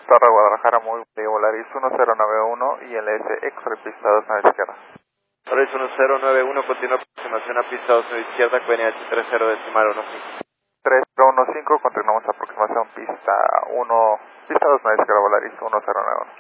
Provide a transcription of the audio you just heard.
Torre Guadalajara, muy Volaris 1091 y LS X-Ray pista 2 a la izquierda. Volaris 1091, continúa aproximación a pista 2 a la izquierda, QNH 30.15. 3015, continuamos aproximación pista 2 a la izquierda, Volaris 1091.